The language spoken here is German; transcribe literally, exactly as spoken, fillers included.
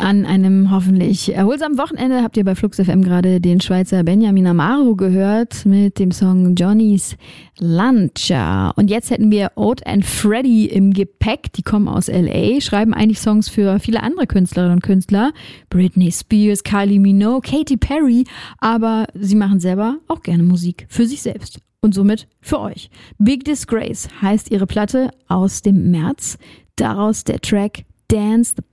An einem hoffentlich erholsamen Wochenende habt ihr bei Flux F M gerade den Schweizer Benjamin Amaro gehört mit dem Song Johnny's Lunch. Und jetzt hätten wir Oat and Freddy im Gepäck. Die kommen aus L A, schreiben eigentlich Songs für viele andere Künstlerinnen und Künstler. Britney Spears, Kylie Minogue, Katy Perry. Aber sie machen selber auch gerne Musik für sich selbst. Und somit für euch. Big Disgrace heißt ihre Platte aus dem März. Daraus der Track Dance the